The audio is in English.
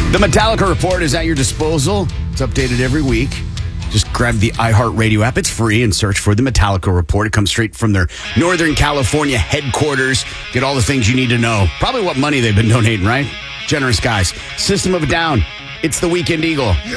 The Metallica Report is at your disposal. It's updated every week. Just grab the iHeartRadio app. It's free and search for the Metallica Report. It comes straight from their Northern California headquarters. Get all the things you need to know. Probably what money they've been donating, right? Generous guys. System of a Down. It's the Weekend Eagle.